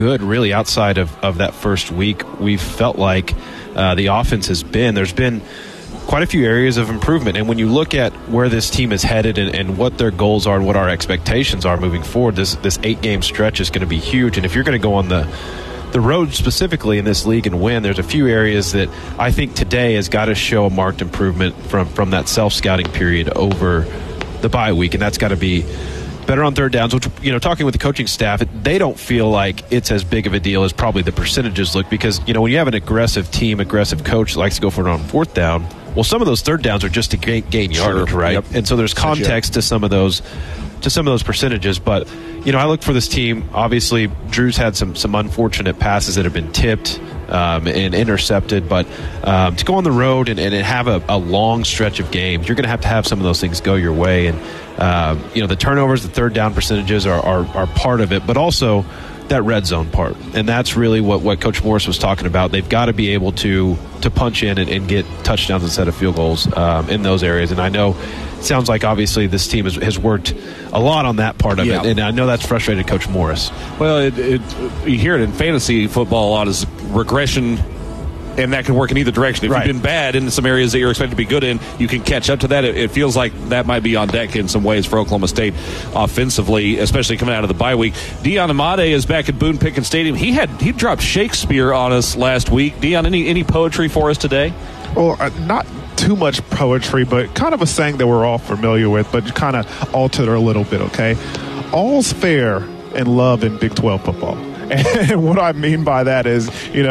good, really, outside of that first week. We've felt like the offense there's been quite a few areas of improvement. And when you look at where this team is headed and what their goals are and what our expectations are moving forward, this 8-game stretch is going to be huge. And if you're going to go on the road specifically in this league and win, there's a few areas that I think today has got to show a marked improvement from that self-scouting period over the bye week. And that's got to be better on third downs, which, talking with the coaching staff, they don't feel like it's as big of a deal as probably the percentages look, because, when you have an aggressive team, aggressive coach that likes to go for it on fourth down, well, some of those third downs are just to gain yardage, right? Yep. And so there's context to some of those percentages. But, I look for this team. Obviously, Drew's had some unfortunate passes that have been tipped and intercepted. But to go on the road and have a long stretch of games, you're going to have some of those things go your way. And, the turnovers, the third down percentages are part of it, but also that red zone part. And that's really what Coach Morris was talking about. They've got to be able to punch in and get touchdowns instead of field goals in those areas. And I know it sounds like obviously this team has worked a lot on that part of it, and I know that's frustrated Coach Morris. Well, you hear it in fantasy football a lot, is regression, and that can work in either direction. If you've been bad in some areas that you're expected to be good in, you can catch up to that. It feels like that might be on deck in some ways for Oklahoma State offensively, especially coming out of the bye week. Dion Amade is back at Boone Pickens Stadium. He dropped Shakespeare on us last week. Dion, any poetry for us today? Well, not too much poetry, but kind of a saying that we're all familiar with, but kind of altered a little bit, okay? All's fair in love in Big 12 football. And what I mean by that is,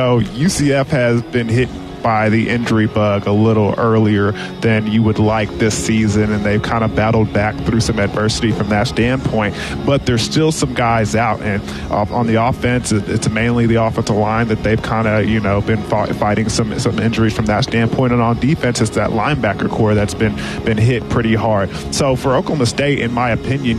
UCF has been hit by the injury bug a little earlier than you would like this season, and they've kind of battled back through some adversity from that standpoint. But there's still some guys out, and on the offense, it's mainly the offensive line that they've kind of been fighting some injuries from that standpoint. And on defense, it's that linebacker core that's been hit pretty hard. So for Oklahoma State, in my opinion,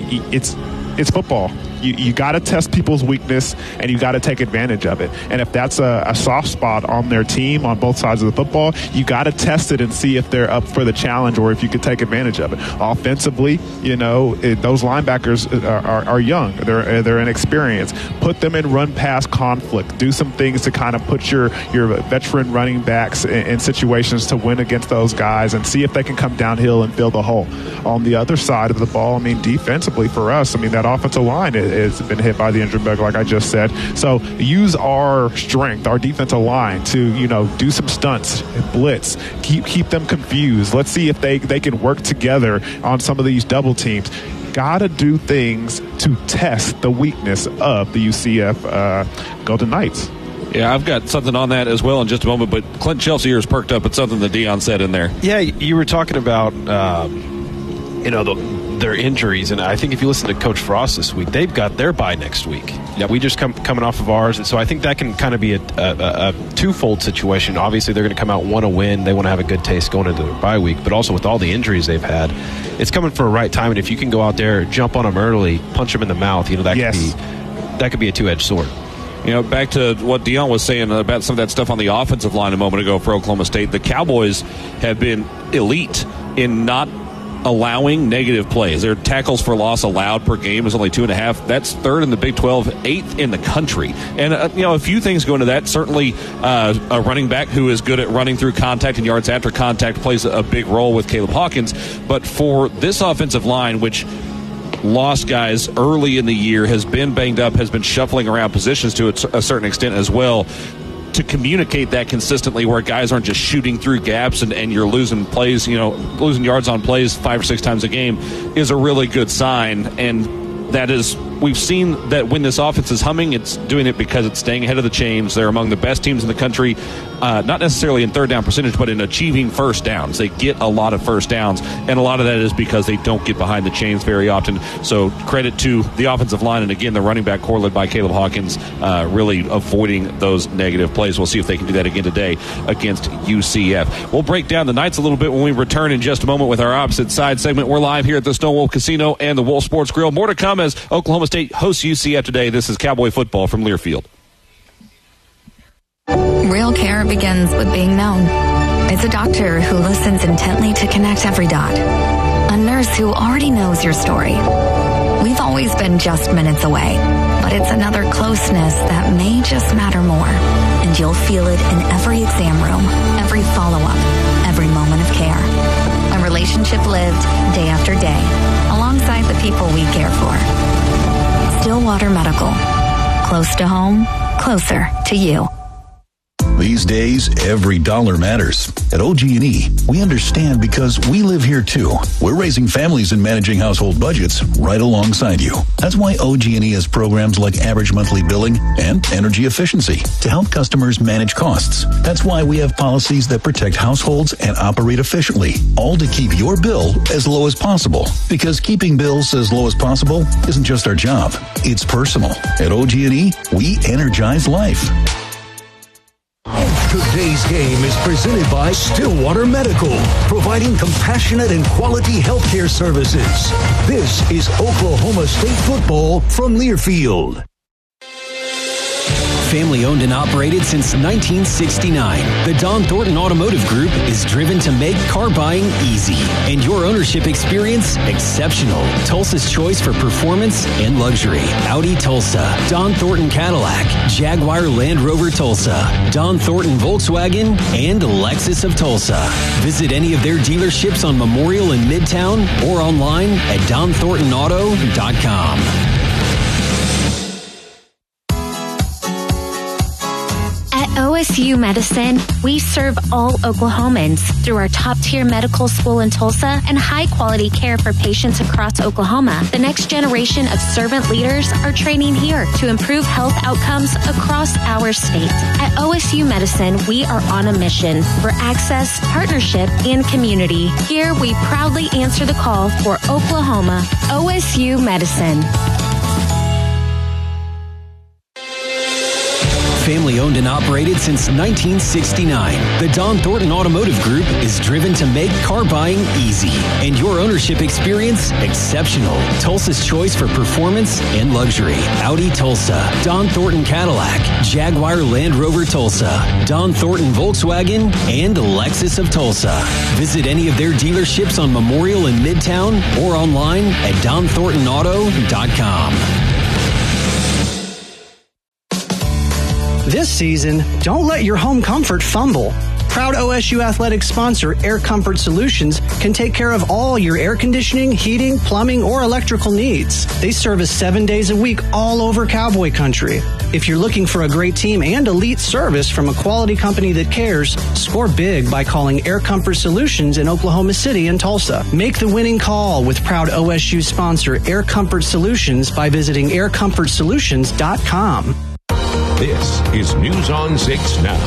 it's football. You got to test people's weakness, and you got to take advantage of it. And if that's a soft spot on their team on both sides of the football, you got to test it and see if they're up for the challenge or if you could take advantage of it. Offensively, those linebackers are young. They're inexperienced. Put them in run-pass conflict. Do some things to kind of put your veteran running backs in situations to win against those guys and see if they can come downhill and fill the hole. On the other side of the ball, defensively for us, that offensive line has been hit by the injury bug, like I just said. So use our strength, our defensive line, to do some stunts, blitz, keep them confused. Let's see if they can work together on some of these double teams. Got to do things to test the weakness of the UCF Golden Knights. Yeah, I've got something on that as well in just a moment, but Clint Chelsea is perked up at something that Dion said in there. Yeah, you were talking about their injuries, and I think if you listen to Coach Frost this week, they've got their bye next week. Yep. We just coming off of ours, and so I think that can kind of be a twofold situation. Obviously, they're going to come out, want to win. They want to have a good taste going into their bye week, but also with all the injuries they've had, it's coming for a right time, and if you can go out there, jump on them early, punch them in the mouth, that could be a two-edged sword. Back to what Dion was saying about some of that stuff on the offensive line a moment ago for Oklahoma State. The Cowboys have been elite in not allowing negative plays. Their tackles for loss allowed per game is only 2.5. That's third in the Big 12, 8th in the country. And, a few things go into that. Certainly a running back who is good at running through contact and yards after contact plays a big role with Caleb Hawkins. But for this offensive line, which lost guys early in the year, has been banged up, has been shuffling around positions to a certain extent as well, to communicate that consistently where guys aren't just shooting through gaps and you're losing plays, losing yards on plays 5 or 6 times a game is a really good sign. And that is, we've seen that when this offense is humming, it's doing it because it's staying ahead of the chains. They're among the best teams in the country, not necessarily in third down percentage, but in achieving first downs. They get a lot of first downs, and a lot of that is because they don't get behind the chains very often. So credit to the offensive line, and again, the running back core led by Caleb Hawkins, really avoiding those negative plays. We'll see if they can do that again today against UCF. We'll break down the Knights a little bit when we return in just a moment with our opposite side segment. We're live here at the Stonewall Casino and the Wolf Sports Grill. More to come as Oklahoma State hosts UCF today. This is Cowboy Football from Learfield. Real care begins with being known. It's a doctor who listens intently to connect every dot. A nurse who already knows your story. We've always been just minutes away, but but it's another closeness that may just matter more. And you'll feel it in every exam room, every follow-up, every moment of care. A relationship lived day after day, alongside the people we care for. Stillwater Medical. Close to home, closer to you. These days, every dollar matters. At OG&E, we understand because we live here too. We're raising families and managing household budgets right alongside you. That's why OG&E has programs like average monthly billing and energy efficiency to help customers manage costs. That's why we have policies that protect households and operate efficiently, all to keep your bill as low as possible. Because keeping bills as low as possible isn't just our job, it's personal. At OG&E, we energize life. Today's game is presented by Stillwater Medical, providing compassionate and quality healthcare services. This is Oklahoma State football from Learfield. Family owned and operated since 1969, the Don Thornton Automotive Group is driven to make car buying easy and your ownership experience exceptional. Tulsa's choice for performance and luxury. Audi Tulsa, Don Thornton Cadillac, Jaguar Land Rover Tulsa, Don Thornton Volkswagen, and Lexus of Tulsa. Visit any of their dealerships on Memorial in Midtown or online at DonThorntonAuto.com. OSU Medicine, we serve all Oklahomans through our top-tier medical school in Tulsa and high-quality care for patients across Oklahoma. The next generation of servant leaders are training here to improve health outcomes across our state. At OSU Medicine, we are on a mission for access, partnership, and community. Here, we proudly answer the call for Oklahoma. OSU Medicine. Family owned and operated since 1969, the Don Thornton Automotive Group is driven to make car buying easy and your ownership experience exceptional. Tulsa's choice for performance and luxury. Audi Tulsa, Don Thornton Cadillac, Jaguar Land Rover Tulsa, Don Thornton Volkswagen, and Lexus of Tulsa. Visit any of their dealerships on Memorial in Midtown or online at DonThorntonAuto.com. This season, don't let your home comfort fumble. Proud OSU Athletics sponsor Air Comfort Solutions can take care of all your air conditioning, heating, plumbing, or electrical needs. They service 7 days a week all over Cowboy Country. If you're looking for a great team and elite service from a quality company that cares, score big by calling Air Comfort Solutions in Oklahoma City and Tulsa. Make the winning call with proud OSU sponsor Air Comfort Solutions by visiting aircomfortsolutions.com. This is News on 6 Now.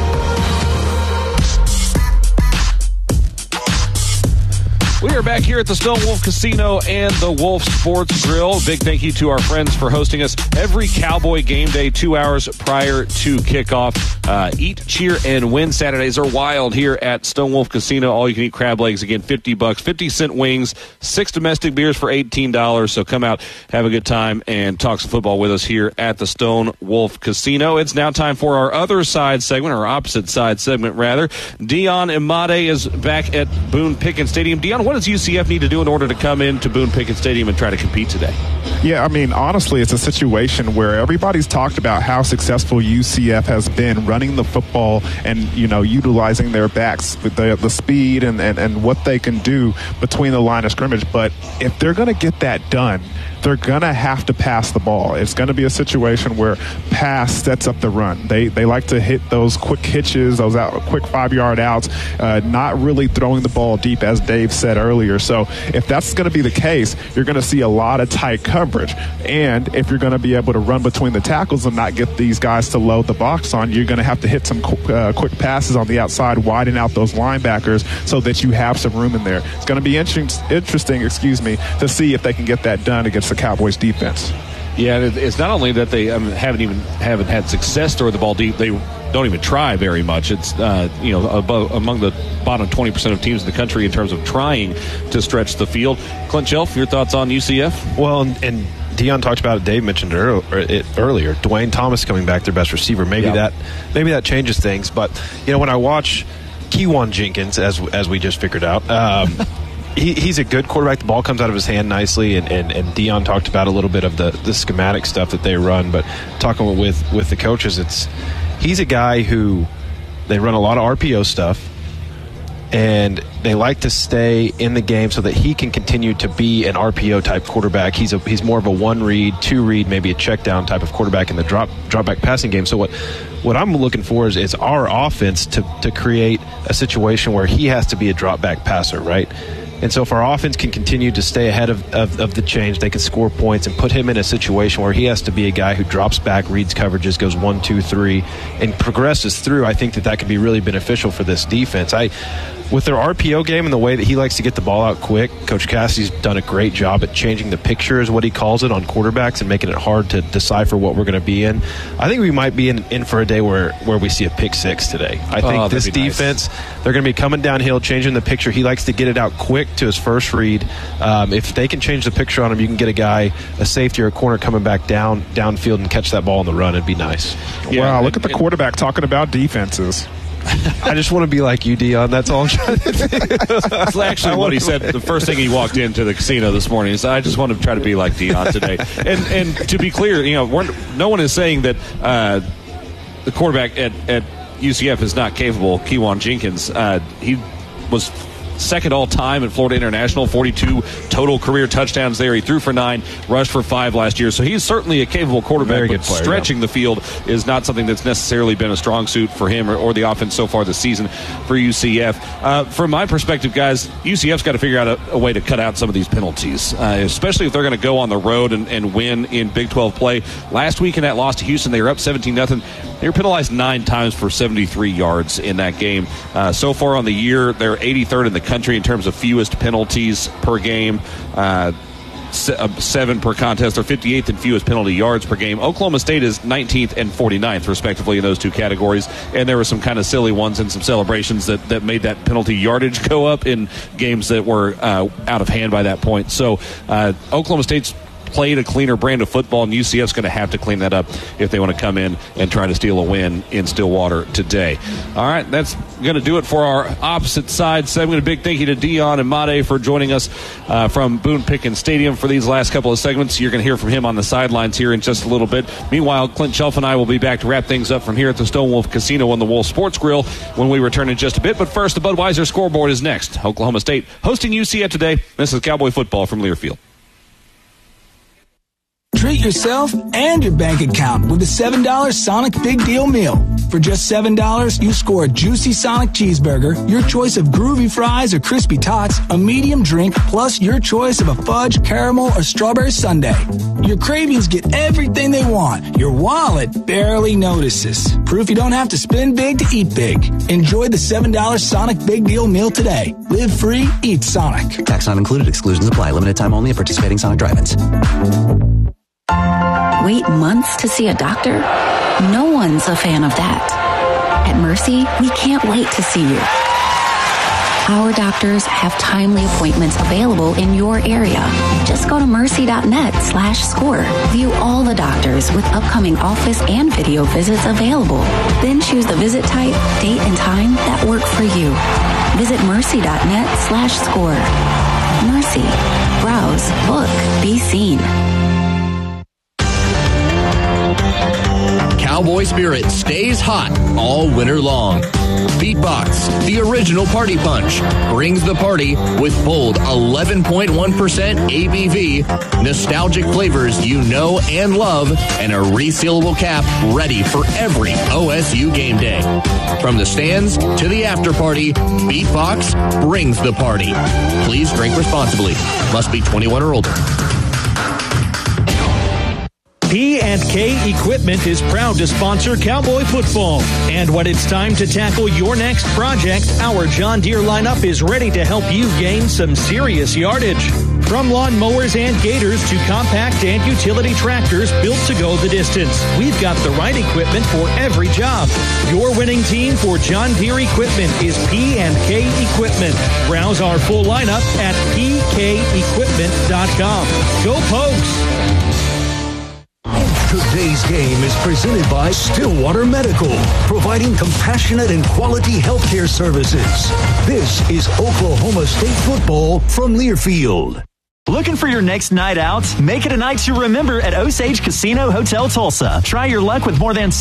We are back here at the Stone Wolf Casino and the Wolf Sports Grill. Big thank you to our friends for hosting us every Cowboy game day 2 hours prior to kickoff. Eat, cheer, and win Saturdays are wild here at Stone Wolf Casino. All you can eat crab legs, again, $50, 50-cent wings, 6 domestic beers for $18. So come out, have a good time, and talk some football with us here at the Stone Wolf Casino. It's now time for our other side segment, or opposite side segment, rather. Dion Imade is back at Boone Pickens Stadium. Dion, what does UCF need to do in order to come into Boone Pickens Stadium and try to compete today? Yeah, I mean, honestly, it's a situation where everybody's talked about how successful UCF has been running the football and, you know, utilizing their backs with the speed and what they can do between the line of scrimmage. But if they're going to get that done, they're going to have to pass the ball. It's going to be a situation where pass sets up the run. They like to hit those quick hitches, those quick 5-yard outs, not really throwing the ball deep, as Dave said earlier. So if that's going to be the case, you're going to see a lot of tight coverage. And if you're going to be able to run between the tackles and not get these guys to load the box on, you're going to have to hit some quick passes on the outside, widen out those linebackers so that you have some room in there. It's going to be interesting, to see if they can get that done against the Cowboys defense. Yeah, it's not only that they haven't had success throwing the ball deep, they don't even try very much. It's among the bottom 20% of teams in the country in terms of trying to stretch the field. Clint Shelf, your thoughts on UCF? Well, and Dion talked about it. Dave mentioned it earlier. Dwayne Thomas coming back, their best receiver. Maybe that changes things. But when I watch Kewan Jenkins, as we just figured out, he's a good quarterback. The ball comes out of his hand nicely, and Dion talked about a little bit of the schematic stuff that they run. But talking with the coaches, he's a guy who they run a lot of RPO stuff, and they like to stay in the game so that he can continue to be an RPO type quarterback. He's more of a 1-read, 2-read, maybe a check down type of quarterback in the drop back passing game. So what I'm looking for is our offense to create a situation where he has to be a drop back passer, right? And so if our offense can continue to stay ahead of the change, they can score points and put him in a situation where he has to be a guy who drops back, reads coverages, goes 1, 2, 3, and progresses through. I think that could be really beneficial for this defense. With their RPO game and the way that he likes to get the ball out quick, Coach Cassidy's done a great job at changing the picture, is what he calls it, on quarterbacks and making it hard to decipher what we're going to be in. I think we might be in for a day where we see a pick six today. I think this defense, they're going to be coming downhill, changing the picture. He likes to get it out quick to his first read. If they can change the picture on him, you can get a safety or a corner coming back downfield and catch that ball on the run. It'd be nice. Yeah, wow, look at the quarterback talking about defenses. I just want to be like you, Dion. That's all I'm trying to do. That's actually what he said the first thing he walked into the casino this morning. He said, I just want to try to be like Dion today. And to be clear, no one is saying that the quarterback at UCF is not capable. Kewan Jenkins, he was second all-time at Florida International, 42 total career touchdowns there. He threw for 9, rushed for 5 last year. So he's certainly a capable quarterback, very but good player, stretching the field is not something that's necessarily been a strong suit for him or the offense so far this season for UCF. From my perspective, guys, UCF's got to figure out a way to cut out some of these penalties, especially if they're going to go on the road and win in Big 12 play. Last week in that loss to Houston, they were up 17-0. They were penalized 9 times for 73 yards in that game. So far on the year, they're 83rd in the country in terms of fewest penalties per game. 7 per contest. They're 58th in fewest penalty yards per game. Oklahoma State is 19th and 49th, respectively, in those two categories. And there were some kind of silly ones and some celebrations that made that penalty yardage go up in games that were out of hand by that point. So Oklahoma State's played a cleaner brand of football, and UCF's going to have to clean that up if they want to come in and try to steal a win in Stillwater today. All right, that's going to do it for our opposite side segment. A big thank you to Dion and Made for joining us from Boone Pickens Stadium for these last couple of segments. You're going to hear from him on the sidelines here in just a little bit. Meanwhile, Clint Shelf and I will be back to wrap things up from here at the Stone Wolf Casino on the Wolf Sports Grill when we return in just a bit. But first, the Budweiser scoreboard is next. Oklahoma State hosting UCF today. This is Cowboy football from Learfield. Treat yourself and your bank account with the $7 Sonic Big Deal Meal. For just $7, you score a juicy Sonic cheeseburger, your choice of groovy fries or crispy tots, a medium drink, plus your choice of a fudge, caramel, or strawberry sundae. Your cravings get everything they want. Your wallet barely notices. Proof you don't have to spend big to eat big. Enjoy the $7 Sonic Big Deal Meal today. Live free, eat Sonic. Tax not included. Exclusions apply. Limited time only at participating Sonic drive-ins. Wait months to see a doctor? No one's a fan of that. At Mercy, we can't wait to see you. Our doctors have timely appointments available in your area. Just go to mercy.net/score. View all the doctors with upcoming office and video visits available. Then choose the visit type, date, and time that work for you. Visit mercy.net/score. Mercy. Browse, book, be seen. Cowboy spirit stays hot all winter long. Beatbox, the original party punch, brings the party with bold 11.1% ABV, nostalgic flavors you know and love, and a resealable cap ready for every OSU game day. From the stands to the after party, Beatbox brings the party. Please drink responsibly. Must be 21 or older. P&K Equipment is proud to sponsor Cowboy football. And when it's time to tackle your next project, our John Deere lineup is ready to help you gain some serious yardage. From lawn mowers and gators to compact and utility tractors built to go the distance, we've got the right equipment for every job. Your winning team for John Deere equipment is P&K Equipment. Browse our full lineup at pkequipment.com. Go Pokes! Today's game is presented by Stillwater Medical, providing compassionate and quality healthcare services. This is Oklahoma State football from Learfield. Looking for your next night out? Make it a night to remember at Osage Casino Hotel Tulsa. Try your luck with more than